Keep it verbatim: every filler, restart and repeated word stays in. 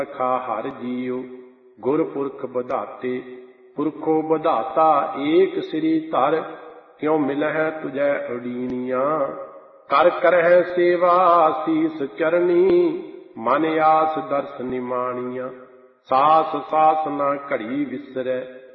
ਰਖਾ ਹਰ ਜੀਉ ਗੁਰਪੁਰਖ ਵਧਾਤੇ। ਪੁਰਖੋ ਵਧਾਤਾ ਏਕ ਸ੍ਰੀ ਧਰ, ਕਿਉ ਮਿਲਹਿ ਤੁਝੈ ਉਡੀਨੀਆਂ। ਕਰ ਕਰਹਿ ਸੇਵਾ ਸੀਸ ਚਰਨੀ, ਮਨ ਆਸ ਦਰਸ ਨਿਮਾਣੀਆਂ। ਸਾਸ ਸਾਸ ਨਾ ਘੜੀ ਵਿਸਰੈ,